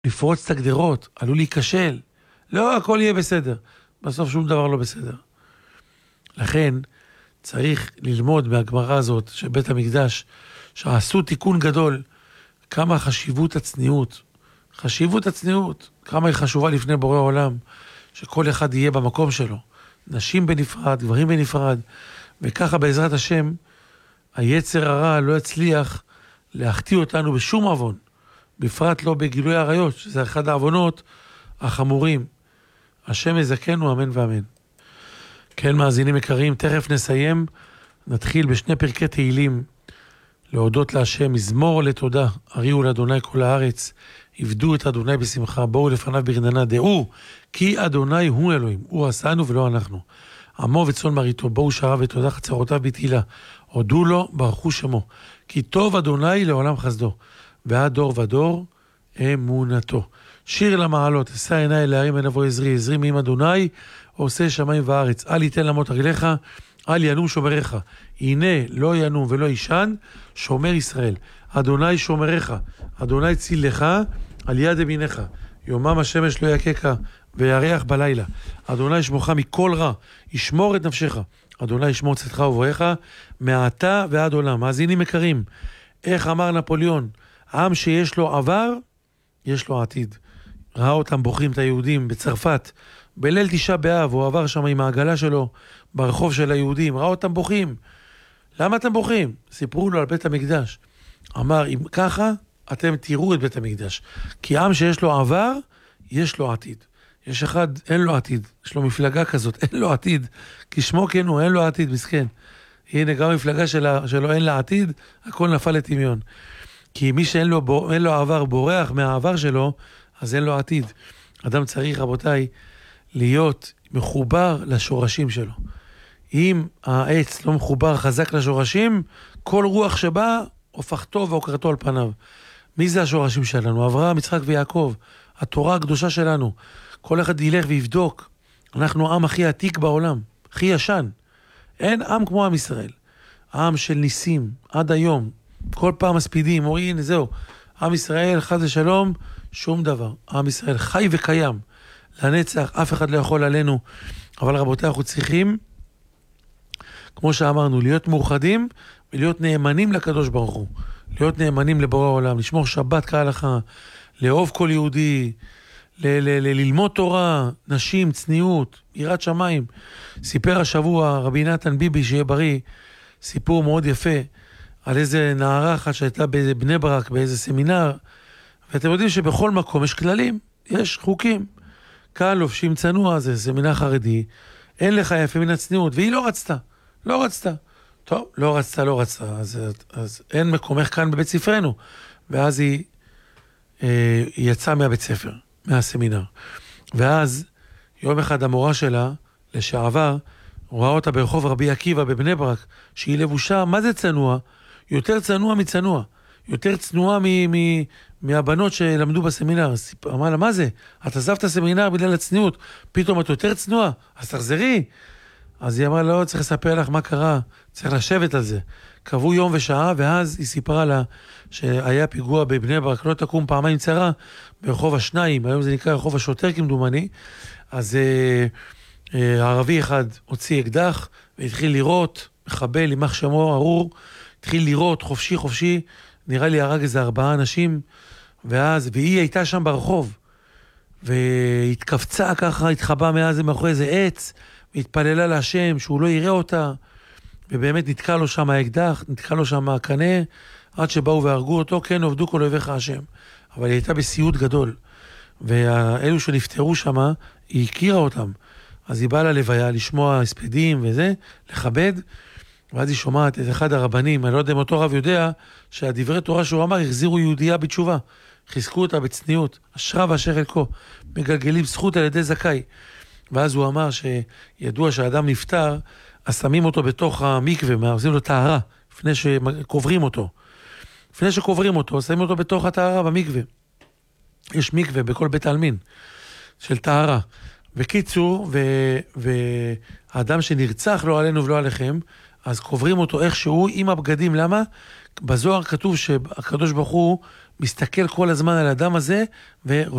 לפרוץ את הגדרות, עלול להיכשל. לא, הכל יהיה בסדר. בסוף שום דבר לא בסדר. לכן צריך ללמוד מהגמרא הזאת של בית המקדש, שעשו תיקון גדול, כמה חשיבות הצניעות. חשיבות הצניעות, כמה היא חשובה לפני בורא עולם, שכל אחד יהיה במקום שלו. נשים בנפרד, גברים בנפרד, וככה בעזרת השם, היצר הרע לא יצליח להחטיא אותנו בשום עוון, בפרט לא בגילוי עריות, שזה אחד העוונות החמורים. השם יזכנו, אמן ואמן. כן, מאזינים יקרים, תכף נסיים, נתחיל בשני פרקי תהילים, להודות להשם, מזמור לתודה, הריעו לאדוני כל הארץ, עבדו את אדוני בשמחה, בואו לפניו ברננה, דעו, כי אדוני הוא אלוהים, הוא עשנו ולא אנחנו. עמו וצאן מרעיתו, בואו שעריו ותודה חצרותיו בתהילה, הודו לו, ברכו שמו, כי טוב אדוני לעולם חסדו, ועד דור ודור אמונתו. שיר למעלות, אשא עיני להרים עין אבוא עזרי, עזרי מעם אדוני, עושה שמיים וארץ, אל יתן למות רגליך, אל ינום שומריך, הנה לא ינום ולא ישן, שומר ישראל, אדוני שומריך, אדוני ציל לך, על יד ימינך, יומם השמש לא יקקה, וירח בלילה, אדוני שמוך מכל רע, ישמור את נפשך, אדוני ישמור צאתך ובואך, מעתה ועד עולם. מאזינים יקרים, איך אמר נפוליאון, עם שיש לו עבר, יש לו עתיד. ראה אותם בוחרים את היהודים בצרפת, בליל תשעה באב, הוא עבר שם עם העגלה שלו, ברחוב של היהודים, ראה אותם בוכים. למה אתם בוכים? סיפרו לו על בית המקדש. אמר, אם ככה, אתם תראו את בית המקדש. כי עם שיש לו עבר, יש לו עתיד. יש אחד, אין לו עתיד. יש לו מפלגה כזאת, אין לו עתיד. כי שמו כן הוא, אין לו עתיד, מסכן. הנה, גם מפלגה שלו אין לה עתיד, הכל נפל לטמיון. כי מי שאין לו עבר, בורח מהעבר שלו, אז אין לו עתיד. אדם צריך, רבותיי, להיות מחובר לשורשים שלו. אם העץ לא מחובר חזק לשורשים, כל רוח שבא, הופכתו והוקרתו על פניו. מי זה השורשים שלנו? אברהם, יצחק ויעקב. התורה הקדושה שלנו. כל אחד ילך ויבדוק. אנחנו עם הכי עתיק בעולם, הכי ישן. אין עם כמו עם ישראל. עם של ניסים, עד היום. כל פעם מספידים, אומרים, הנה זהו. עם ישראל, חס ושלום, שום דבר. עם ישראל חי וקיים. לנצח, אף אחד לא יכול עלינו. אבל רבותיי, אנחנו צריכים, כמו שאמרנו, להיות מאוחדים ולהיות נאמנים לקדוש ברוך הוא. להיות נאמנים לבורא העולם, לשמור שבת כהלכה, לאהוב כל יהודי, ללמוד תורה, נשים, צניעות, יראת שמיים. סיפר השבוע רבי נתן ביבי, שיהיה בריא, סיפור מאוד יפה, על איזה נערה אחת שהייתה בבני ברק, באיזה סמינר, ואתם יודעים שבכל מקום יש כללים, יש חוקים. כאן לובשים צנוע, זה סמינר חרדי, אין לך יפה מן הצניעות, והיא לא רצתה. טוב, לא רצתה, אז אין מקומך כאן בבית ספרנו. ואז היא יצאה מהבית ספר, מהסמינר. ואז יום אחד המורה שלה, לשעבר, רואה אותה ברחוב רבי עקיבא בבני ברק, שהיא לבושה, מה זה צנוע? יותר צנוע מצנוע. יותר צנועה מהבנות שלמדו בסמינר. אמרה לה, מה זה? את עזבת הסמינר בגלל הצניעות. פתאום את יותר צנועה, אז תחזרי. אז היא אמרה, לא, צריך לספר לך מה קרה, צריך לשבת על זה. קבעו יום ושעה, ואז היא סיפרה לה שהיה פיגוע בבני ברק, לא תקום פעמיים צרה, ברחוב השניים, היום זה נקרא רחוב השוטר כמדומני, אז הערבי אחד הוציא אקדח, והתחיל לירות, מחבל, יימח שמו ארור, התחיל לירות חופשי, נראה לי הרג איזה 4 אנשים, והיא הייתה שם ברחוב, והתכווצה ככה, התחבא מאחורי איזה עץ, והתפללה להשם שהוא לא יראה אותה, ובאמת נתקע לו שם האקדח, נתקע לו שם הקנה, עד שבאו והרגו אותו, כן עובדו כל אויביך השם. אבל היא הייתה בסיוט גדול, ואלו שנפטרו שם, היא הכירה אותם. אז היא באה ללוויה לשמוע הספדים וזה, לכבד, ואז היא שומעת את אחד הרבנים, אני לא יודע אם אותו רב יודע, שהדברי תורה שהוא אמר, החזירו יהודייה בתשובה, חיזקו אותה בצניעות, אשרה ואשר חלקו, מגלגלים זכות על ידי זכאי. ואז הוא אמר שידוע שהאדם נפטר, אז שמים אותו בתוך המקווה, מערבים לו טהרה, לפני שקוברים אותו. לפני שקוברים אותו, שמים אותו בתוך הטהרה במקווה. יש מקווה בכל בית העלמין של טהרה. וקיצור, והאדם שנרצח לא עלינו ולא עליכם, אז קוברים אותו איכשהו עם הבגדים. למה? בזוהר כתוב שהקדוש ברוך הוא מסתכל כל הזמן על האדם הזה,